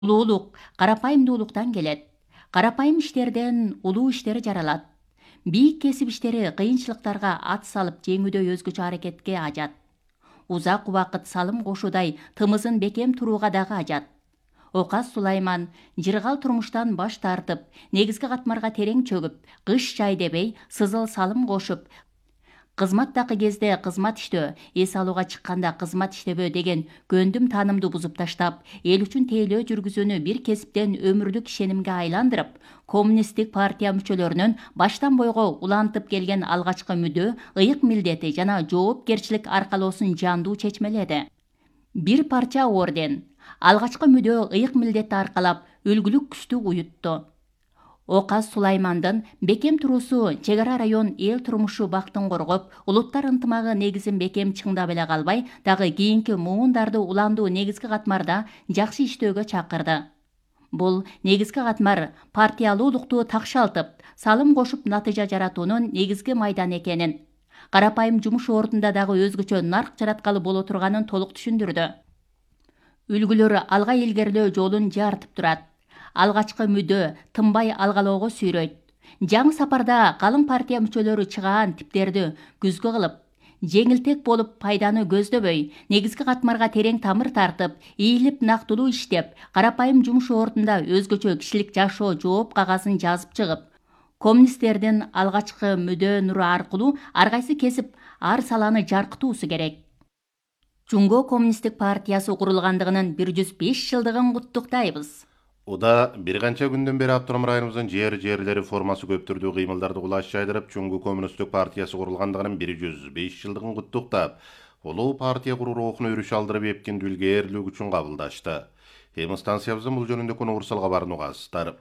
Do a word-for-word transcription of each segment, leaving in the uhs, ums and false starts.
Улуулук карапайымдуулуктан келет. Карапайым иштерден улуу иштер жаралат. Бийик кесип иштери кыйынчылыктарга ат салып жеңүүдө өзгөчө аракетке ажат. Узак убакыт салым кошуудай тымызын бекем турууга дагы ажат. Оказ Сулайман жыргал турмуштан баш тартып, негизги катмарга терең чөгүп, кыш жай дебей сызыл салым кошуп, кызматтагы кезде кызмат иштөө, эс алууга чыкканда кызмат иштебөө деген көндөм таанымды бузуп таштап, эл үчүн тейлөө жүргүзүүнү бир кесиптен өмүрлүк ишенимге айландырып, коммунисттик партия мүчөлөрүнүн баштан бойго улантып келген алгачкы мүдөө, ыйык милдети жана жоопкерчилик аркалоосун жандуу чечмеледи. Бир парча орден, алгачкы мүдөө ыйык милдетти аркалап, үлгүлүк күчтү уютту. Оказ Сулаймандын бекем туруусу чек ара район эл турмушу бактын коргоп, улуттар ынтымагы негизин бекем чыңдап эле калбай, дагы кийинки муундарды уландуу негизги катмарда жакшы иштөөгө чакырды. Бул негизги катмар партиялуулукту такшалтып, салым кошуп натыйжа жаратуунун негизги майданы экенин, карапайым жумуш ордунда дагы өзгөчө нарк жараткалы боло турганын толук түшүндүрдү. Үлгүлөр алга илгерилөө жолун жартып турат. Алгачкы мүдөө тынбай алгалоого сүйрөйт. Жаңы сапарда калың партия мүчөлөрү чыгаан типтерди күзгө кылып, жеңилтек болуп пайданы көздөбөй, негизги катмарга терең тамыр тартып, ийилип нактылуу иштеп, карапайым жумуш ордунда өзгөчө кишилик жашоо жооп кагазын жазып чыгып, коммунисттердин алгачкы мүдөө нуру аркылуу ар кайсы кесип ар саланы жаркытуусу керек. Жумго коммунисттик партиясы курулгандыгынын бир жүз беш жылдыгын куттуктайбыз. Уда бир канча күндөн бери Автоном районубуздун жер жерлери формасы көп түрдүү кыймылдарды кулаш жайдырып, Чуңгу коммунисттик партиясы курулгандыгынын бир жүз беш жылдыгын куттуктап, улуу партия куруу рухуна үрүш алдырып эпкиндүү илгээрлүү үчүн кабылдашты. Эми станциябыздын бул жөнүндө уурсал кабарын угасыздар.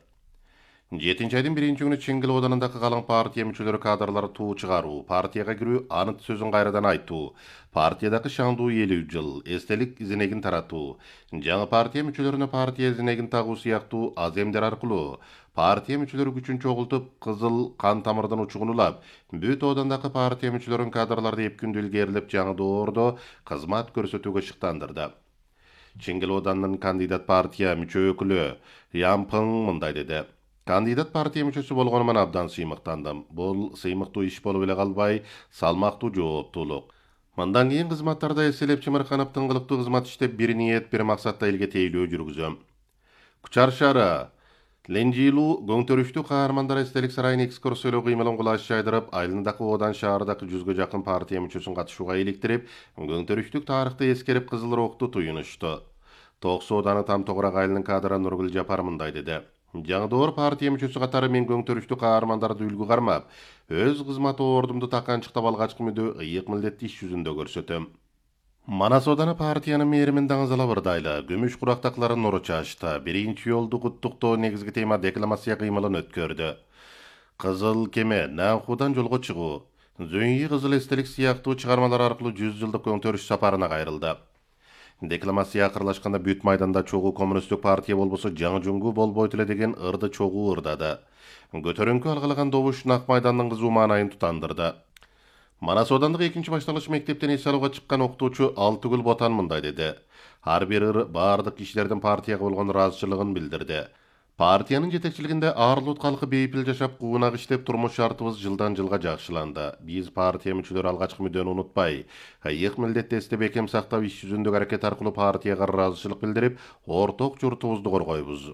жетинчи айдын биринчи күнү Чеңгел оданындагы калың партия мүчөлөрү кадрлары туу чыгаруу, партияга кирүү, анын сөзүн кайрадан айтуу, партиядагы шаңдуу элүү жыл, эстелик изенегин таратуу, жаңы партия мүчөлөрүнө партия изенегин тагуу сыяктуу аз эмдер аркылуу партия мүчөлөрү күчүн чогултуп, кызыл кан тамырдан учугун улап, бүт одандагы партия мүчөлөрүн кадрларды эпкиндүү илгерилеп, жаңы доордо кызмат көрсөтүүгө шыктандырды. Чеңгел оданынын кандидат партия мүчө өкүлү Ямпың мындай деди: Кандидат партия мүчөсү болгонуман абдан сыймыктандым. Бул сыймыктуу иш болуп эле калбай, салмактуу жооптуулук. Мындан кийин кызматтарда эселеп чымырканып, тыңгылыктуу кызмат иштеп, бир ниет, бир максатта элге тейлөө жүргүзөм. Кучар шаары Ленжилуу көңтөрүштүү каармандар эстелик сарайын экскурсиялоо кыймылын кулаш жайдырып, айылындагы одан шаардагы жүзгө жакын партия мүчөсүн катышууга иликтирип, көңтөрүштүк тарыхты эскерип, кызыл рухту туюнушту. Токсу оданы Тамтогурак айылынын кадыры Нургүл Жапар мындай деди: Жаңы доор партия мүчөсү катары мен көңтөрүштүү каармандарды үлгү кармап, өз кызмат ордумду таканчыктап алгачкы мүдөө ыйык милдетти иш жүзүндө көрсөтөм. Манас оданы партиянын мээримин даңызала бырдайлы, күмүш курактакларын нуру чачты. Биринчи жолду куттуктоо негизги тема декламация кыймылын өткөрдү. Кызыл кеме, Нанхудан жолго чыгуу, Зөңгү кызыл эстелик сыяктуу чыгармалар аркылуу жүз жылдык көңтөрүш сапарына кайрылды. Декламация акырлашканда бүт майданда чогуу коммунисттик партия болбосо жаңы Жуңгу болбойт эле деген ырды чогуу ырдады. Көтөрүңкү алгалаган добуш Нак майдандын кызуу маанайын тутандырды. Манас одандык экинчи башталгыч мектептен эс алууга чыккан окутуучу Алтыгүл Ботан мындай деди: Ар бир ыр баардык кишилердин партияга болгон ыраазычылыгын билдирди. Партиянын жетекчилигинде Арлут калкы бейпил жашап, куунак иштеп, турмуш шартыбыз жылдан жылга жакшыланды. Биз партия мүчөлөрү алгачкы мүдөнү унутпай, ыйык милдетти эстеп бекем сактап, иш жүзүндөгү аракет аркылуу партияга ыраазычылык билдирип, орток журтубузду коргойбуз.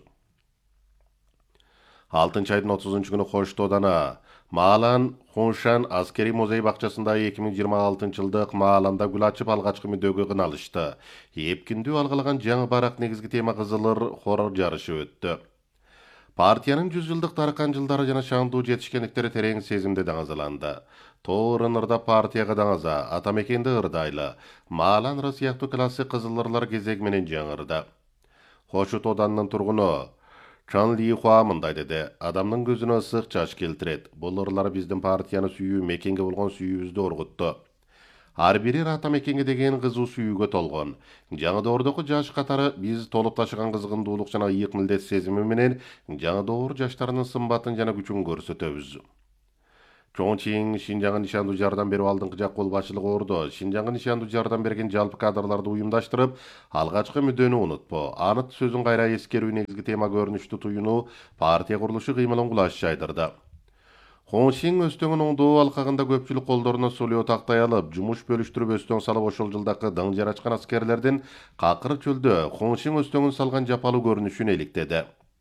алтынчы айдын отузунчу күнү Кошто оданы Маалан Хуншан аскери музей бакчасында эки миң жыйырма алтынчы жылдык Мааланда гүл ачып алгачкы мүдөгө кыналышты. Эпкиндүү алгалаган жаңы барак негизги тема кызыл ыр хор жарышы өттү. Партиянын жүз жылдык таркан жылдары жана шаңдуу жетишкендиктери терең сезимде даңазаланды. Тоорун ырда партияга даңаза, атамекенди ырдайлы, Маалан ыры сыяктуу классик кызыл ырлар кезеги менен жаңырды. Хошут оданынын тургуну Чан Ли Хуа мындай деди: Адамдын көзүнө ысык жаш келтирет. Бул ырлар биздин партияны сүйүү, мекенге болгон сүйүүбүздү оргутту. Ар бири ата мекенге деген кызуу сүйүүгө толгон. Жаңы доордогу жаш катары биз толуп ташыган кызгындуулук жана ыйык милдет сезими менен жаңы доор жаштарынын сымбатын жана күчүн көрсөтөбүз. Чоңчиң Шинжаңга нишандуу жардам берип алдыңкы жак кол башчылыгы орду. Шинжаңга нишандуу жардам берген жалпы кадрларды уюмдаштырып, алгачкы мүдөнү унутпо. Анын сөзүн кайра эскерүү негизги тема көрүнүштү туюнуу партия курулушу кыймылын кулаш жайдырды. Хоншин Өстөңүн оңдоо алкагында көпчүлүк колдоруна сулуу тактай алып, жумуш бөлүштүрүп Өстөң салып ошол жылдакы дың жарачкан аскерлердин какыр чөлдө Хоншин Өстөңүн салган жапалуу көрүнүшүн иликтеди.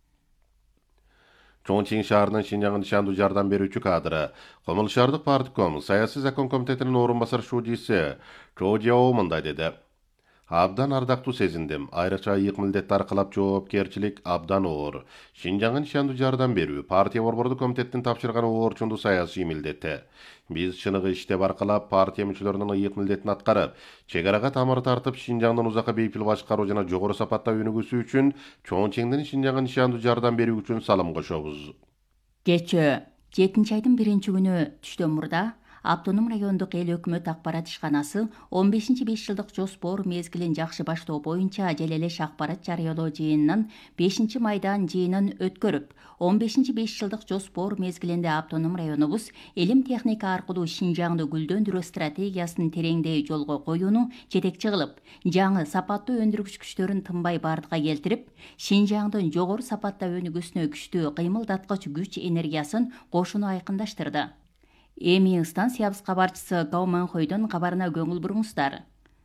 Чоңчиң шаарынын Шинжаңга нишандуу жардам берүүчү кадры, Комул шаардык партком саясий закон комитетинин орун басар шуудиси Чо Жао мындай деди. Абдан ардактуу сезиндим. Айрыкча ыйык милдетти аркалап жоопкерчилик абдан оор. Шинжаңга нишандуу жардам берүү партия борбордук комитеттин тапшырган оорчундуу саясий милдети. Биз чыныгы иштеп аркалап партия мүчөлөрүнүн ыйык милдетин аткарып, чек арага тамыр тартып Шинжаңдын узакка бейпил башкаруу жана жогору сапатта өнүгүүсү үчүн Чоңчиңдин Шинжаңга нишандуу жардам берүү үчүн салым кошобуз. Кечээ жетинчи айдын биринчи күнү түштөн мурда Автоном райондук эл өкмөт акпарат ишканасы он бешинчи беш жылдык жоспор мезгилин жакшы баштоо боюнча желелеш акпарат жарыялоо жыйынынын бешинчи майдан жыйынын өткөрүп, он бешинчи беш жылдык жоспор мезгилинде Автоном районубуз илим техника аркылуу Шинжаңды гүлдөндүрүү стратегиясын тереңдей жолго коюуну жетекчи кылып, жаңы сапаттуу өндүргүч күчтөрүн тынбай бардыга келтирип, Шинжаңдын жогору сапатта өнүгүүсүнө күчтүү кыймылдаткыч күч энергиясын кошууну айкындаштырды. Эми станциябыз кабарчысы Гау Манхойдун кабарына көңүл буруңуздар.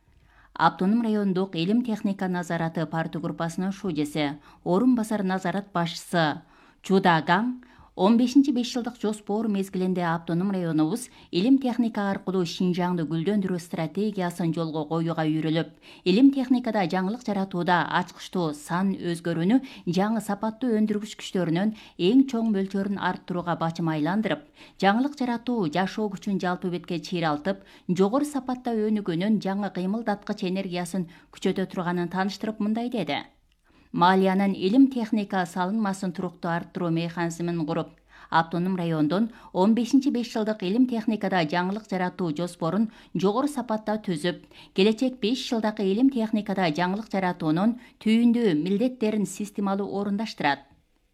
Автоном райондук илим техника назараты парты группасынын шудеси, орун басар назарат башчысы Чуда Гаң он бешинчи беш жылдык жоспор мезгилинде Автоном районубуз илим техника аркылуу Шинжаңды гүлдөндүрүү стратегиясын жолго коюуга үйрөлүп, илим техникада жаңылык жаратууда ачкычтуу сан өзгөрүүнү жаңы сапаттуу өндүргүч күчтөрүнүн эң чоң мөлчөрүн арттырууга бачым айландырып, жаңылык жаратуу жашоо күчүн жалпы бетке чыйралтып, жогору сапатта өнүгүүнүн жаңы кыймылдаткыч энергиясын күчөтө турганын тааныштырып мындай деди. Малиянын илим техника салынмасын туруктуу арттыруу механизмин куруп, Автоном райондун он бешинчи беш жылдык илим техникада жаңылык жаратуу жоспорун жогору сапатта түзүп, келечек беш жылдагы илим техникада жаңылык жаратуунун түйүндүү милдеттерин системалуу орундаштырат.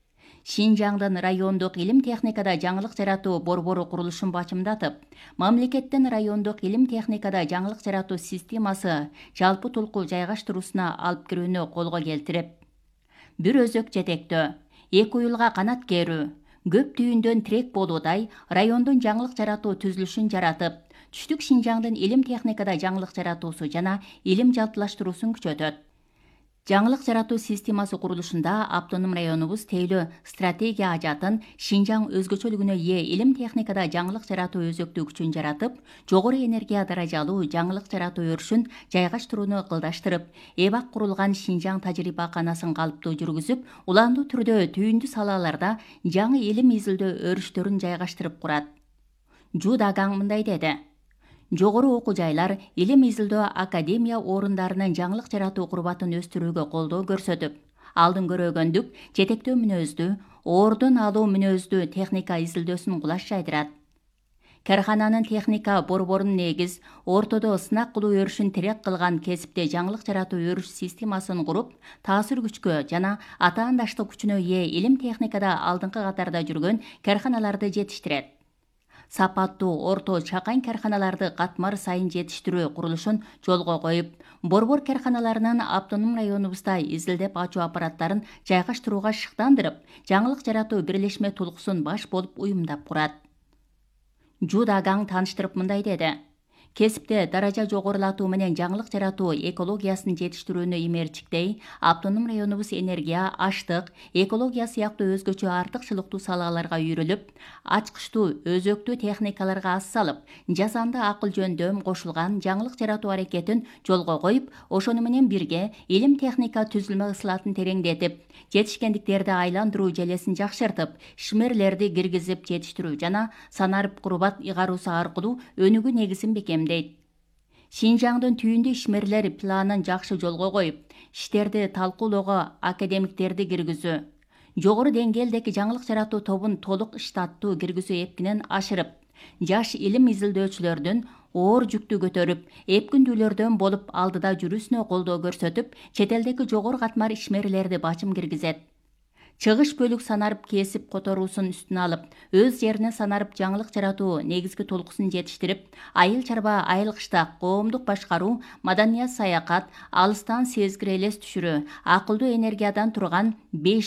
Шинжаңдын райондук илим техникада жаңылык жаратуу борбору курулушун бачымдатып, мамлекеттин райондук илим техникада жаңылык жаратуу системасы жалпы толку жайгаштыруусуна алып кирүүнү колго келтирип, бир өзөк жетектөө, эки уюлга канат керүү, көп түйүндөн тирек болуудай райондун жаңылык жаратуу түзүлүшүн жаратып, түштүк Шинжаңдын илим техникада жаңылык жаратуусу жана илим жалпылаштыруусун күчөтөт. Жаңылык жаратуу системасы курулушунда Автоном районубуз тейлөө стратегия ажатын Шинжаң өзгөчөлүгүнө ээ илим техникада жаңылык жаратуу өзөктүү күчүн жаратып, жогору энергия даражалуу жаңылык жаратуу өрүшүн жайгаштырууну ыкылдаштырып, эбак курулган Шинжаң тажрыйбаканасын калыптуу жүргүзүп, уландуу түрдө түйүндүү салаларда жаңы илим изилдөө өрүштөрүн жайгаштырып курат. Жуда Гаң мындай деди. Жогору окуу жайлар илим изилдөө академия орундарынын жаңылык жаратуу курбатын өстүрүүгө колдоо көрсөтүп, алдын көрөгөндүк, жетектөө мүнөздүү, ордун алуу мүнөздүү техника изилдөөсүн кулаш жайдырат. Кархананын техника борборунун негиз, ортодо сынак кылуу өрүшүн терек кылган кесипте жаңылык жаратуу өрүш системасын куруп, таасир күчкө жана атаандаштык күчүнө ээ илим техникада алдыңкы катарда жүргөн карханаларды жетиштирет. Сапаттуу орто чакан карханаларды катмар сайын жетиштирүү курулушун жолго коюп, борбор карханаларынын Автоном районубузда изилдеп ачуу аппараттарын жайгаштырууга шыктандырып, жаңылык жаратуу бирлешме тулкуусун баш болуп уюмдап курат. Жуда Гаң тааныштырып мындай деди. Кесипте даража жогорулатуу менен жаңылык жаратуу экологиясын жетиштирүүнү имерчиктей, Автоном районубуз энергия, аштык, экология сыяктуу өзгөчө артыкчылыктуу салаларга үйрөлүп, ачкычтуу, өзөктүү техникаларга аз салып, жасанды акыл жөндөм кошулган жаңылык жаратуу аракетин жолго коюп, ошону менен бирге илим техника түзүлмө ысылатын тереңдетип, жетишкендиктерди айландыруу желесин жакшыртып, шимерлерди киргизип жетиштирүү жана санарып курбат ыйгаруусу аркылуу өнүгүү негизин бекемдейт. Шинжаңдын түйүндүү ишмерлер планын жакшы жолго коюп, иштерди талкуулоого академиктерди киргизүү, жогору деңгээлдеги жаңылык жаратуу тобун толук штаттуу киргизүү эпкинен ашырып, жаш илим изилдөөчүлөрдүн оор жүктү көтөрүп, эпкүндүүлөрдөн болуп алдыда жүрүүсүнө колдоо көрсөтүп, чет элдеги жогору катмар ишмерлерди бачым киргизет. чыгыш бөлүк санарып кесип которуусун үстүнө алып, өз жерине санарып жаңылык жаратуу негизги толкусун жетиштирип, айыл чарба айыл кыштак, коомдук башкаруу, маданият саякат, алыстан сезгир элес түшүрүү, акылдуу энергиядан турган беш